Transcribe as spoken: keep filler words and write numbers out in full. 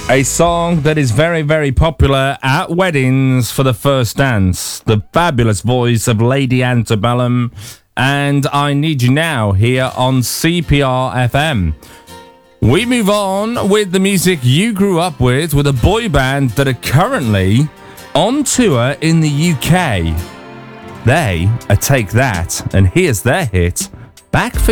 A song that is very, very popular at weddings for the first dance. The fabulous voice of Lady Antebellum and I Need You Now here on C P R F M. We move on with the music you grew up with, with a boy band that are currently on tour in the U K. They are Take That, and here's their hit, Back for